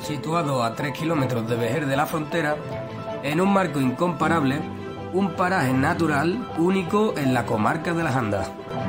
situado a 3 kilómetros de Vejer de la Frontera, en un marco incomparable, un paraje natural único en la comarca de las Andas.